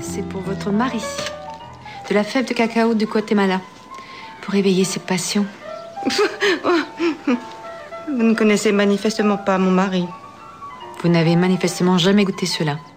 C'est pour votre mari. De la fève de cacao du Guatemala. Pour éveiller ses passions. Vous ne connaissez manifestement pas mon mari. Vous n'avez manifestement jamais goûté cela.